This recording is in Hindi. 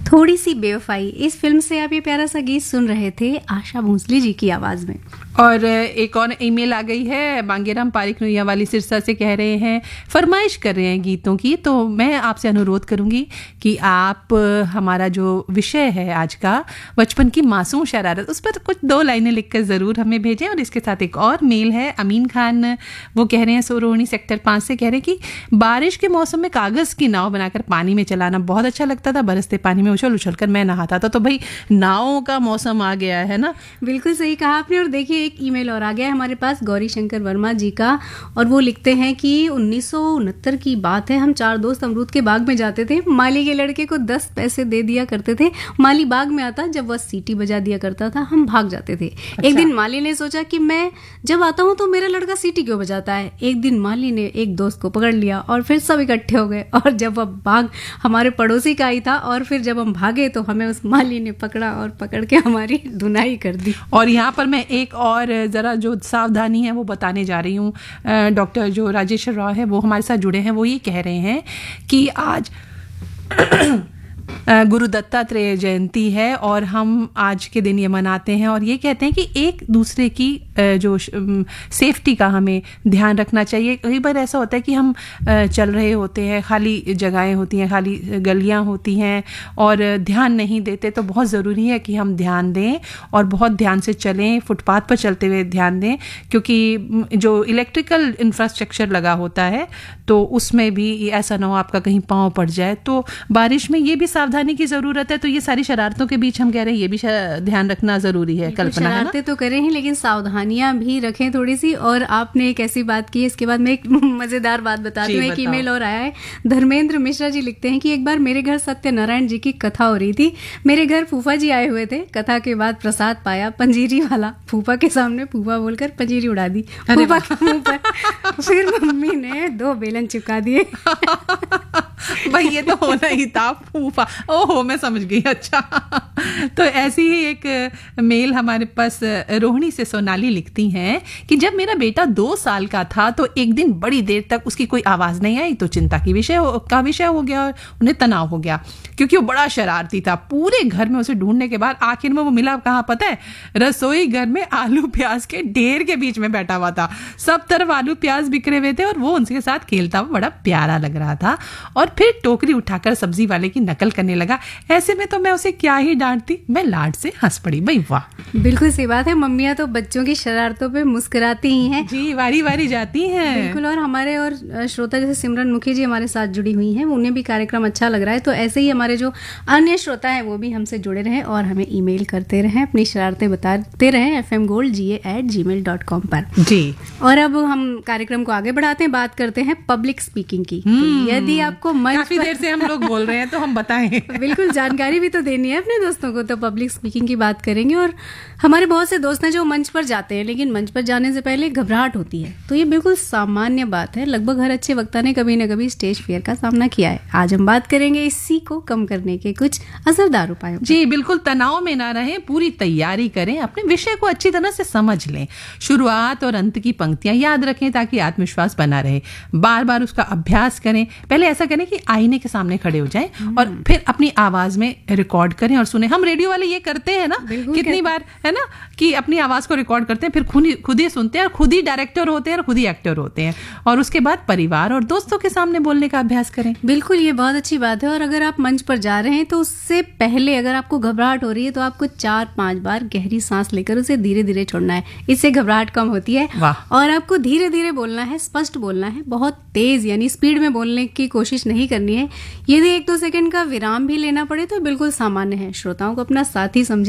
थोड़ी सी बेवफाई, इस फिल्म से आप ये प्यारा सा गीत सुन रहे थे आशा भोसले जी की आवाज में। और एक और ईमेल आ गई है बांगेराम पारिक नुइया वाली सिरसा से, कह रहे हैं फरमाइश कर रहे हैं गीतों की। तो मैं आपसे अनुरोध करूंगी कि आप हमारा जो विषय है आज का बचपन की मासूम शरारत, उस पर कुछ 2 लाइनें लिखकर ज़रूर हमें भेजें। और इसके साथ एक और मेल है अमीन खान, वो कह रहे हैं सोरोहनी सेक्टर 5 से, कह रहे हैं कि बारिश के मौसम में कागज़ की नाव बनाकर पानी में चलाना बहुत अच्छा लगता था। बरसते पानी में उछल उछल कर मैं नहाता था। तो भाई नावों का मौसम आ गया है ना। बिल्कुल सही कहा आपने। और देखिए एक ईमेल और आ गया है हमारे पास गौरी शंकर वर्मा जी का, और वो लिखते हैं कि 1969 की बात है, हम 4 दोस्त अमरूद के बाग में जाते थे। माली के लड़के को 10 पैसे दे दिया करते थे। माली बाग में आता, जब वह सीटी बजा दिया करता था हम भाग जाते थे। अच्छा। एक दिन माली ने सोचा कि मैं जब आता हूँ तो मेरा लड़का सीटी क्यों बजाता है। एक दिन माली ने एक दोस्त को पकड़ लिया और फिर सब इकट्ठे हो गए, और जब वह बाग हमारे पड़ोसी का ही था, और फिर जब हम भागे तो हमें उस माली ने पकड़ा और पकड़ के हमारी धुनाई कर दी। और यहाँ पर मैं एक और ज़रा जो सावधानी है वो बताने जा रही हूँ। डॉक्टर जो राजेश्वर राव है वो हमारे साथ जुड़े हैं, वो ये कह रहे हैं कि आज गुरु दत्तात्रेय जयंती है और हम आज के दिन ये मनाते हैं, और ये कहते हैं कि एक दूसरे की जो सेफ्टी का हमें ध्यान रखना चाहिए। कई बार ऐसा होता है कि हम चल रहे होते हैं, खाली जगहें होती हैं, खाली गलियां होती हैं और ध्यान नहीं देते। तो बहुत ज़रूरी है कि हम ध्यान दें और बहुत ध्यान से चलें, फुटपाथ पर चलते हुए ध्यान दें, क्योंकि जो इलेक्ट्रिकल इंफ्रास्ट्रक्चर लगा होता है तो उसमें भी ऐसा ना हो आपका कहीं पाँव पड़ जाए। तो बारिश में ये भी सावधानी की ज़रूरत है। तो ये सारी शरारतों के बीच हम कह रहे हैं ये भी ध्यान रखना ज़रूरी है। कल्पना है ना? शरारतें तो करें ही, लेकिन सावधानियां भी रखें थोड़ी सी। और आपने एक ऐसी बात की, इसके बाद मैं एक मजेदार बात बताती हूँ। एक ईमेल और आया है, धर्मेंद्र मिश्रा जी लिखते हैं कि एक बार मेरे घर सत्यनारायण जी की कथा हो रही थी। मेरे घर फूफा जी आए हुए थे। कथा के बाद प्रसाद पाया पंजीरी वाला, फूफा के सामने फूफा बोलकर पंजीरी उड़ा दी फूफा के मुंह पर। फिर मम्मी ने 2 बेलन चिपका दिए। भाई ये तो होना ही था, फूफा। ओहो मैं समझ गई। अच्छा तो ऐसी ही एक मेल हमारे पास रोहिणी से सोनाली लिखती हैं कि जब मेरा बेटा 2 साल का था तो एक दिन बड़ी देर तक उसकी कोई आवाज़ नहीं आई, तो चिंता का विषय हो गया और उन्हें तनाव हो गया, क्योंकि वो बड़ा शरारती था। पूरे घर में उसे ढूंढने के बाद आखिर में वो मिला कहाँ पता है? रसोई घर में आलू प्याज के ढेर के बीच में बैठा हुआ था। सब तरफ आलू प्याज बिखरे हुए थे और वो उनके साथ खेलता हुआ बड़ा प्यारा लग रहा था। और फिर टोकरी उठाकर सब्जी वाले की नकल करने लगा। ऐसे में तो मैं उसे क्या ही डांटती, मैं लाड से हंस पड़ी। भाई वाह, बिल्कुल सही बात है। मम्मियाँ तो बच्चों की शरारतों पे मुस्कुराती ही हैं जी, वारी वारी जाती हैं। बिल्कुल। और हमारे और श्रोता जैसे सिमरन मुखी जी हमारे साथ जुड़ी हुई हैं, उन्हें भी कार्यक्रम अच्छा लग रहा है। तो ऐसे ही हमारे जो अन्य श्रोता हैं वो भी हमसे जुड़े रहें और हमें ईमेल करते रहें, अपनी शरारतें बताते रहें fmgoldga@gmail.com पर जी। और अब हम कार्यक्रम को आगे बढ़ाते हैं, बात करते हैं पब्लिक स्पीकिंग की। यदि आपको काफी देर से हम लोग बोल रहे हैं तो हम बताएं। बिल्कुल, जानकारी भी तो देनी है अपने दोस्तों को। तो पब्लिक स्पीकिंग की बात करेंगे। और हमारे बहुत से दोस्त हैं जो मंच पर जाते हैं, लेकिन मंच पर जाने से पहले घबराहट होती है। तो ये बिल्कुल सामान्य बात है। लगभग हर अच्छे वक्ता ने कभी न कभी स्टेज फियर का सामना किया है। आज हम बात करेंगे इसी को कम करने के कुछ असरदार उपायों। जी बिल्कुल, तनाव में ना रहें, पूरी तैयारी करें, अपने विषय को अच्छी तरह से समझ लें, शुरुआत और अंत की पंक्तियां याद रखें ताकि आत्मविश्वास बना रहे। बार बार उसका अभ्यास करें। पहले ऐसा करें कि आईने के सामने खड़े हो जाएं और फिर अपनी आवाज में रिकॉर्ड करें और सुने। हम रेडियो वाले ये करते हैं ना कितनी बार, है ना, कि अपनी आवाज को रिकॉर्ड करते हैं, फिर खुद ही सुनते हैं और खुद ही डायरेक्टर होते हैं और खुद ही एक्टर होते हैं। और उसके बाद परिवार और दोस्तों के सामने बोलने का अभ्यास करें। बिल्कुल, ये बहुत अच्छी बात है। और अगर आप मंच पर जा रहे हैं तो उससे पहले अगर आपको घबराहट हो रही है तो आपको 4-5 बार गहरी सांस लेकर उसे धीरे धीरे छोड़ना है। इससे घबराहट कम होती है। और आपको धीरे धीरे बोलना है, स्पष्ट बोलना है, बहुत तेज यानी स्पीड में बोलने की कोशिश नहीं करनी है। यदि 1-2 सेकंड का विराम भी लेना पड़े तो बिल्कुल सामान्य है। श्रोताओं को अपना साथी समझे।